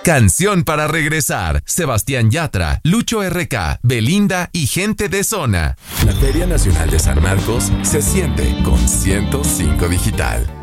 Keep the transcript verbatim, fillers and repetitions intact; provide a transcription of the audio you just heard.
Canción para regresar. Sebastián Yatra, Lucho R K, Belinda y gente de zona. La Feria Nacional de San Marcos se siente con ciento cinco Digital.